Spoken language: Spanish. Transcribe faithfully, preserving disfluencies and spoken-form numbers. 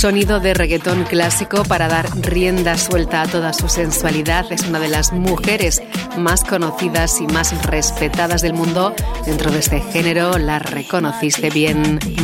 Sonido de reggaetón clásico para dar rienda suelta a toda su sensualidad. Es una de las mujeres más conocidas y más respetadas del mundo. Dentro de este género la reconociste bien.